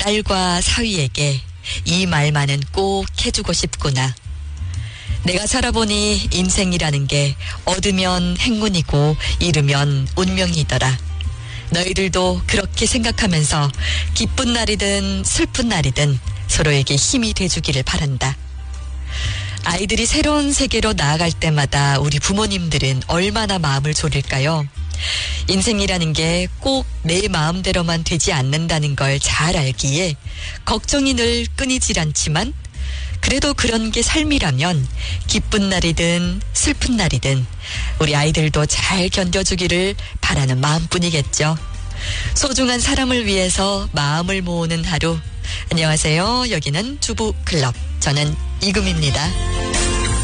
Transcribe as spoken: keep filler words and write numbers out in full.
딸과 사위에게 이 말만은 꼭 해주고 싶구나. 내가 살아보니 인생이라는 게 얻으면 행운이고 잃으면 운명이더라. 너희들도 그렇게 생각하면서 기쁜 날이든 슬픈 날이든 서로에게 힘이 돼주기를 바란다. 아이들이 새로운 세계로 나아갈 때마다 우리 부모님들은 얼마나 마음을 졸일까요? 인생이라는 게 꼭 내 마음대로만 되지 않는다는 걸 잘 알기에 걱정이 늘 끊이질 않지만 그래도 그런 게 삶이라면 기쁜 날이든 슬픈 날이든 우리 아이들도 잘 견뎌주기를 바라는 마음뿐이겠죠. 소중한 사람을 위해서 마음을 모으는 하루. 안녕하세요. 여기는 주부클럽. 저는 이금입니다.